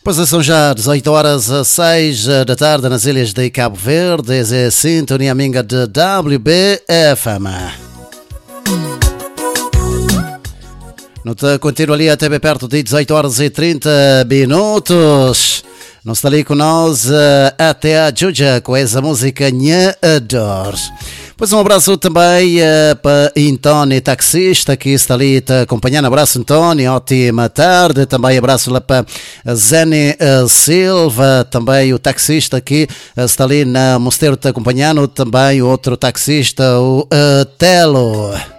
Pois são já 18 horas a 6 da tarde nas ilhas de Cabo Verde, é a sintonia amiga de WBFM. Nota continua ali até bem perto de 18 horas e 30 minutos. Não está ali com nós até a Juja com essa música Nha Ador. Pois um abraço também para António, taxista, que está ali te acompanhando. Abraço, António, ótima tarde. Também abraço lá para Zene Silva, também o taxista que está ali na Mosteiro te acompanhando. Também o outro taxista, o Telo.